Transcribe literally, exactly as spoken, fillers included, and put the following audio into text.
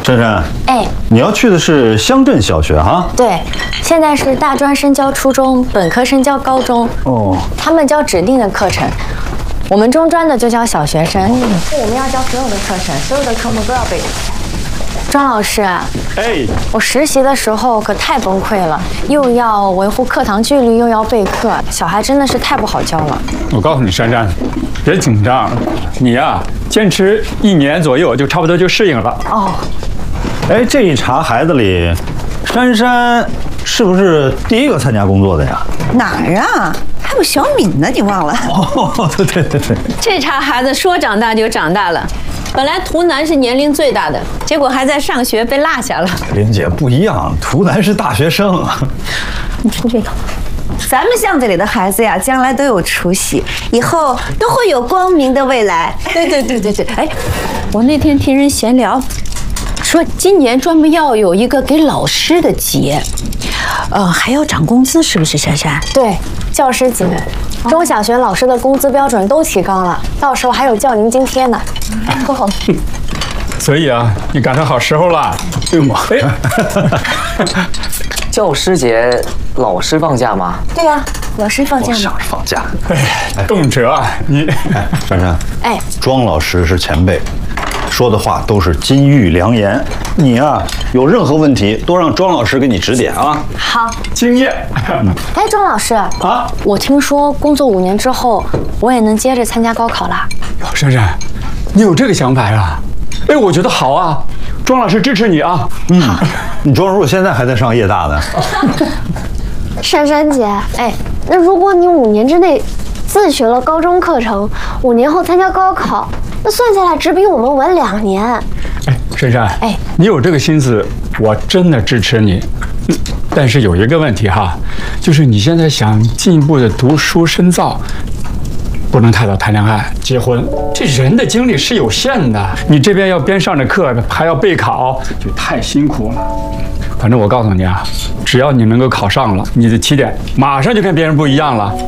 珊珊， 哎， 你要去的是乡镇小学哈？ 对，现在是大专生教初中，本科生教高中。哦，他们教指定的课程，我们中专的就教小学生。嗯，我们要教所有的课程，所有的科目都要背。庄老师，哎，我实习的时候可太崩溃了，又要维护课堂纪律，又要备课，小孩真的是太不好教了。 我告诉你，珊珊，别紧张，你呀、啊，坚持一年左右就差不多就适应了。 哦。 哎，这一茬孩子里，珊珊是不是第一个参加工作的呀？ 哪儿啊？还有小敏呢，你忘了？ 哦，对对对对。 这茬孩子说长大就长大了，本来图南是年龄最大的，结果还在上学被落下了。 玲姐不一样，图南是大学生。 你听这个。咱们巷子里的孩子呀，将来都有出息，以后都会有光明的未来。 对对对对对，哎，我那天听人闲聊，说今年专门要有一个给老师的节，呃，还要涨工资，是不是，珊珊？ 对，教师节，中小学老师的工资标准都提高了，到时候还有教您津贴呢。够好。 所以啊，你赶上好时候了，对吗？哎， 教师节，老师放假吗？ 对呀、啊，老师放假吗？ 老师放假。 哎，动辄啊，你， 哎，珊珊， 哎， 庄老师是前辈，说的话都是金玉良言。你啊，有任何问题都让庄老师给你指点啊。 好， 经验。 哎，庄老师啊，我听说工作五年之后，我也能接着参加高考啦。 哟，珊珊，你有这个想法呀？哎，我觉得好啊，庄老师支持你啊。 嗯，你庄如果现在还在上夜大呢。 珊珊姐，哎，那如果你五年之内自学了高中课程，五年后参加高考，那算下来只比我们晚两年。 哎，珊珊，哎，你有这个心思，我真的支持你。嗯，但是有一个问题哈，就是你现在想进一步的读书深造，不能太早谈恋爱、结婚。这人的精力是有限的，你这边要边上着课，还要备考，就太辛苦了。反正我告诉你啊，只要你能够考上了，你的起点马上就跟别人不一样了。